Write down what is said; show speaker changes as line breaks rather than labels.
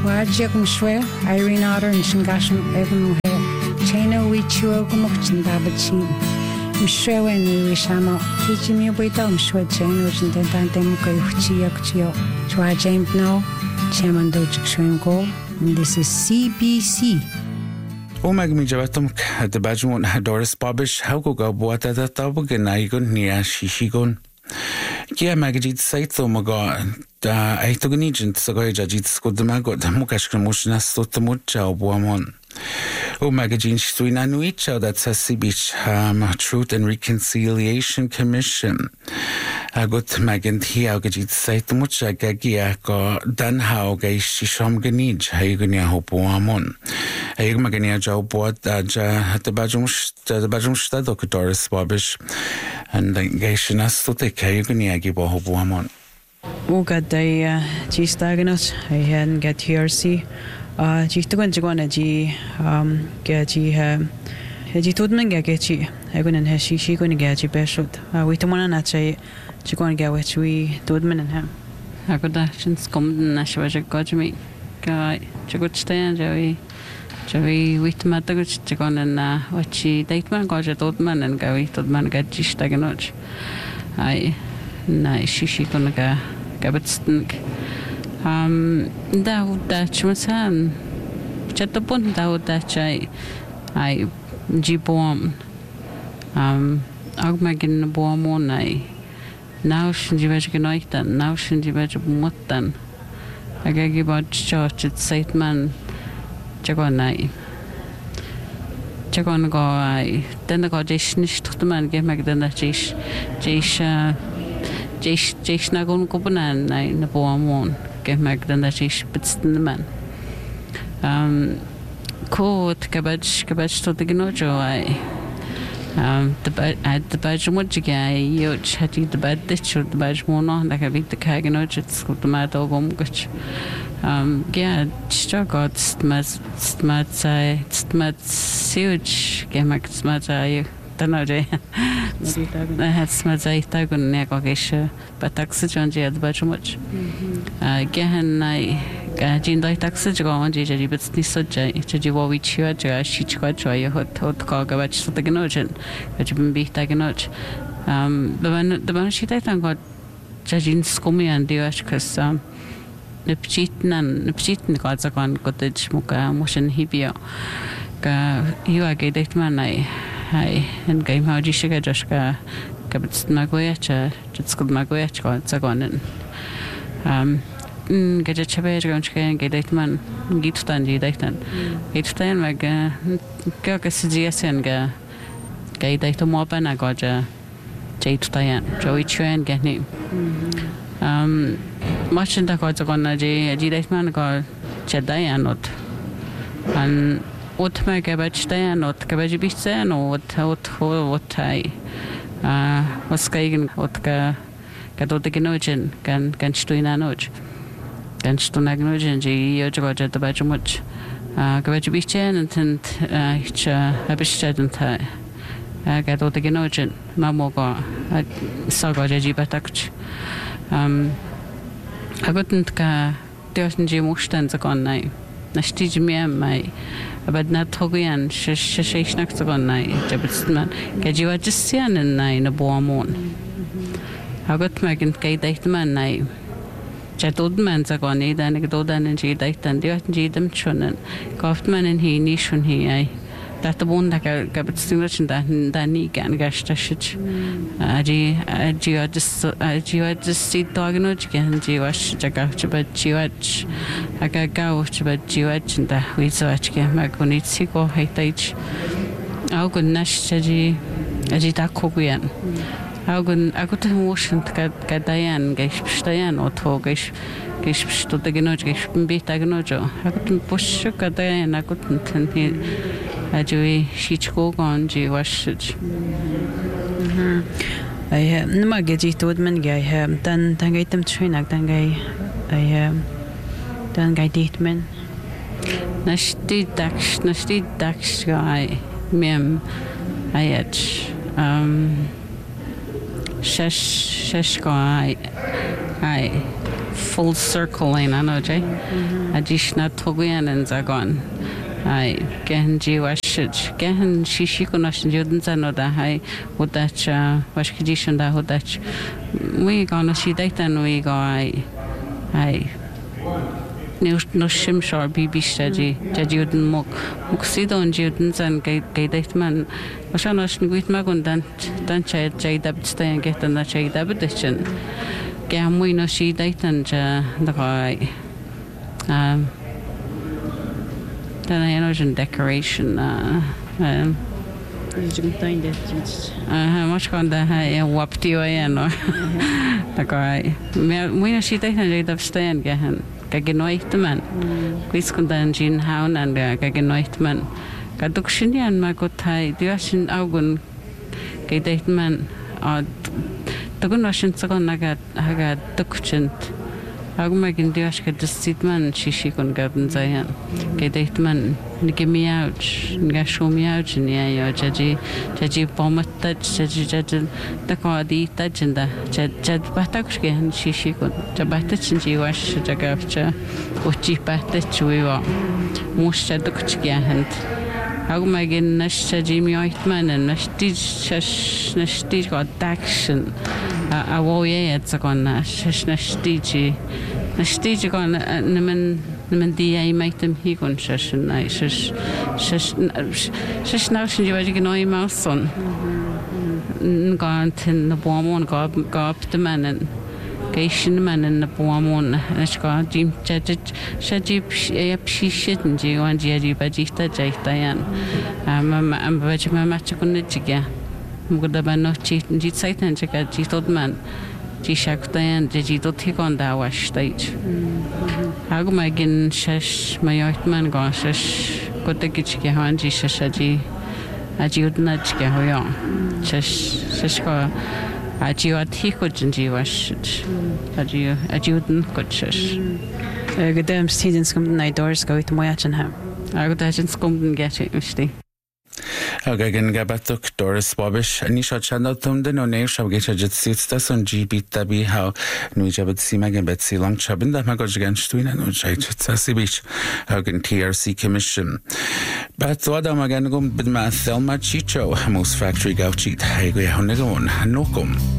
Chwadia Gumshwe, Irene Otter, and Shingashan Evan Muhe, Chino Wichua Gumuchin Babachin, Mshwe and Wishama, Kijimi Wita, Mshwe Chino, and Dentantemuka Chiakchio, Chwaja No, Chairman Dojikshwengo, and this is CBC.
Omag mi jawatum the Bajun Doris Bobish, how go go what at the Tabugan Naigun near Shishigun. Kia magajit saito maga da aitoganijin sagoyajit skodamago da mukashkramushna stotamucha obuamon. O magazine Stuinanuicha, that's a Sibich Truth and Reconciliation Commission. A good magand hiaugajit saitumucha gagia go danhau gaishisham ganij, Haigunia hopuamon. Haigmagania jawbot the Bajumstad Doris Bobish and Gaishinas to take Haigunia gibo hopuamon.
Got the G-Stagnus, I hadn't get here, see. G2 G Tudman Gagechi, I couldn't have she couldn't get you best. We to one and say, Chigon get which we Tudman and him.
I could actually come Nashua got me. Guy, Chigot stand, Joey Whitmatter, Chigon and what she dateman got a Tudman and go with Tudman get Gistaganoch. She couldn't get it stink. Daud Dachmasan Chatapun Daud Dachai I Gibom Agmagin Boamonai now Shinjivajanoitan, now Shinjivajmutan I gave about church at Saitman Jagonai Jagon go I then the god Jish to the man gave Magdana Jish Nagon Copanan in the Boamon. Gave Magdana Jish Pitstman. Coat cabbage to the Ginojo. The Bajmujiga, Yoch had the bad ditch or the Bajmona, like I beat the Kaganoch, it's called the Mad Ogomguch. Yeah, Chagod Stmat Sewage, gave Mac Smata. I had Smazai Tagun Negogish, but oxygen at the Bajumuch. Gahan I Gajin like oxygen, Jiji, but Nisoja, Jijiwa, Chiaja, Shichquacha, hot cog about the Ganojan, which have been beat Taganoch. The one she titan got Jajin Scummy and Diashkas, the Pchitan gods are gone cottage, Muka, motion hibia. You are gay date man. Hi, and game how do you sugar Joshka? Cabits Magoyacha, just good Magoyacha, it's a gun. Get a chabage and get it man, get stand, dayton. It's time like Gurkas and gay data more than I got a Jade Diane, Joey Chuan get him. Much in the gods of one a G man got Chedian not. And what my cabbage there, not cabbage beach there, no, what I was kagan, what Gadotaginogen, can Stuina Noj. Can Stunagnogen, Yoga at the Bajumuch. Cabbage beach and Abishad and Thai. Gadotaginogen, Mamoga, Saga Jaji Batakch. I couldn't there's Jim Mustands upon night. Nastij me my. But not Togian, Shashnak on night, Jabitsman, Gajiwa just seeing in a boamon. I got Magan Gay Date Man night. Chatod man's a gone, then a dodan and G Date and the them chunnen. Goftman and he nishun he, that the bone like a Gabbitstinglish and Danny and Gastashich. I just see Doganoch again, Jiwash, Jagach, but Jiwach. I got gouch, but Jiwach and the Wizard came back when it's sick or hate age. How good Nash Ajita Koguyan. How good I got a motion to get Diane, Gash or Togish. To the Genoch, beat Agnojo. I couldn't push a Diane, I couldn't tell him. I do sheet go on, Jiwash.
I have no magazine to admin guy have done get them train I have done guy date men. Nashti Dax guy mem I had Shesh guy I
full circle in ano jay. A dish na toguyan and zagon. Ai gehen jiwashich gehen shishikunosh juden zanoda hai udach washkidishun da udach we gonna see datan we go ai no shim shor bibi strategy juden mok sidon juden zan geit man wahrscheinlich gut mag und dann chay dabstein getan na chay dabdchen gehen we no see datan da guy then I know in decoration much on the wapti way no the guy we know she taken a of stand gehen gegenoitman quiz kun dan gin haun and gegenoitman gadukshinyan ma gotai diashin augun gedeitman tagunashin sagon naga haga dukchint Agmagin diash ka disitman shishi kun garden zayan. Gedeit man nigemi out, ngasho mi out niya yo jaji pomataj jaji dakadi tajinda jad batakush gehan shishi kun jabatach jiwash jagavcha uchi batach wiwa mushta dukch gehan. Agmagin nash jaji mi oitman and nashtij got action. A woye at zagon nashtij gon nimen di make them he gon session I shish now shin you get no mouse on gone tin the bomb go up the man and geishin man in the bomb and got jim shajip shit and you and ji bajita jaitayan am baje ma match kon jiga mugoda banno ji saitan jiga ji tod man ji shaktayan ji to thik on da was stage agmagin shesh mayoitman go shesh kotekich ke han ji shashaji aji udnach ke hoyo shesh ko aji athiko ji was aji udn kochesh
gedem students come night doors go to moyachan ha
agdajin skomden get it usti
Again, Gabatuk, Doris Bobish, and Nisha Chandatum, the no name shall get a jet seats, that's on GB Tabi, how Nujabit Simag and Betsy Long Chabinda, Magoj against Twin and Ujaj, Sassy Beach, Hagen TRC Commission. But Wadam again, go bid my Thelma Chicho, most factory gauchit, Hagwe Honegon, Nokum.